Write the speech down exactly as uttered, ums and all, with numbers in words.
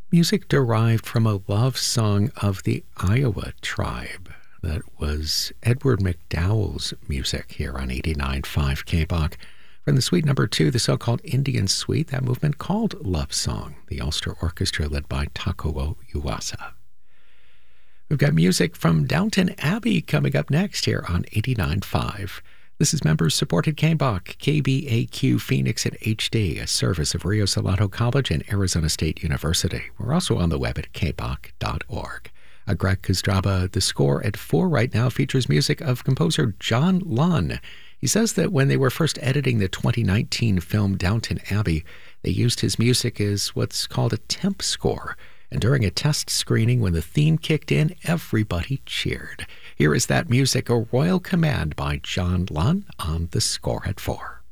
Music derived from a love song of the Iowa tribe. That was Edward McDowell's music here on eighty-nine point five K B O C. From the suite number two, the so-called Indian Suite, that movement called Love Song, the Ulster Orchestra led by Takuo Uwasa. We've got music from Downton Abbey coming up next here on eighty-nine point five. This is members-supported K B O C, K B A Q Phoenix in H D, a service of Rio Salado College and Arizona State University. We're also on the web at k b o c dot org. Uh, Greg Kostraba, the score at four right now features music of composer John Lunn. He says that when they were first editing the twenty nineteen film Downton Abbey, they used his music as what's called a temp score. And during a test screening, when the theme kicked in, everybody cheered. Here is that music, A Royal Command by John Lunn on the score at four.